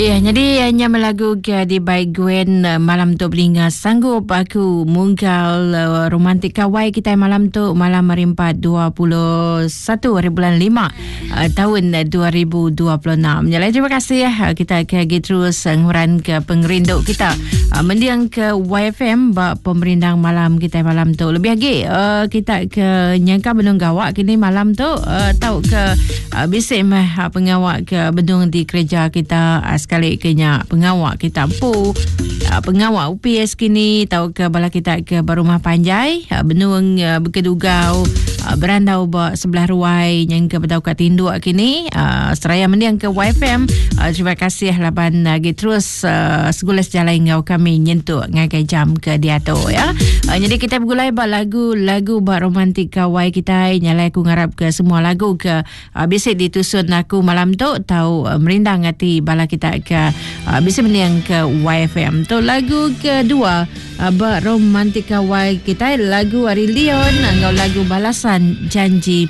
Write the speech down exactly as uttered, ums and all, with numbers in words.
Ya, jadi hanya melagu ke di baik Gwen malam tu belinga sanggup aku munggal uh, romantik kawai kita malam tu malam merimpat dua puluh satu hari bulan lima uh, tahun dua ribu dua puluh enam. Jadi terima kasih ya kita ke terus nguran ke pengerindu kita uh, mendiang ke Y F M bak pemerintah malam kita malam tu. Lebih lagi uh, kita ke nyangka benung gawak kini malam tu uh, tahu ke uh, bisik mah pengawak ke benung di kerja kita uh, sekali kenya pengawak kita pu uh, pengawak U P S kini tahu ke bala kita ke Barumah Panjai uh, benung uh, berkedugau uh, berandau ba sebelah ruai yang ke betau kat tinduk kini uh, seraya mendiang ke Y F M. uh, terima kasih laban uh, terus uh, segulas jalan ngau kami nyentuh ngagai jam ke dia tu ya. uh, jadi kita bergulai ba lagu-lagu ba romantik kawai kita nyalai aku ngarap ke semua lagu ke uh, bisik ditusun aku malam tu tahu uh, merindang hati bala kita ke uh, bisa mendiang ke Y F M tu. Lagu kedua uh, ba romantik kawai kita lagu Ari Leon ngau lagu balasan janji